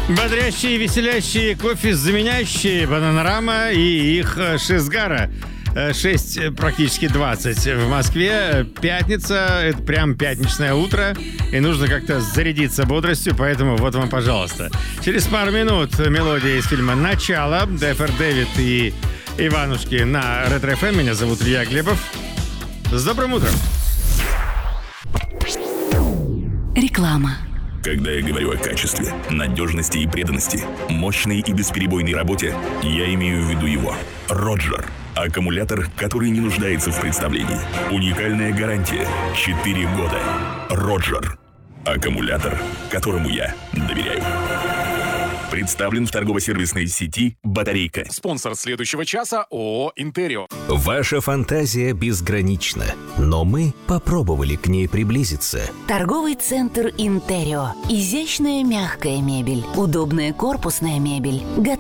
Бодрящие, веселящие, кофе заменящие, Бананарама и их Шизгара. 6, практически 20 в Москве. Пятница, это прям пятничное утро, и нужно как-то зарядиться бодростью, поэтому вот вам, пожалуйста. Через пару минут мелодия из фильма «Начало», Дэфер Дэвид и Иванушки на Ретро-ФМ. Меня зовут Илья Глебов. С добрым утром! Реклама. Когда я говорю о качестве, надежности и преданности, мощной и бесперебойной работе, я имею в виду его. Роджер. Аккумулятор, который не нуждается в представлении. Уникальная гарантия. 4 года. Роджер. Аккумулятор, которому я доверяю. Представлен в торгово-сервисной сети «Батарейка». Спонсор следующего часа ООО «Интерио». Ваша фантазия безгранична, но мы попробовали к ней приблизиться. Торговый центр «Интерио». Изящная мягкая мебель, удобная корпусная мебель,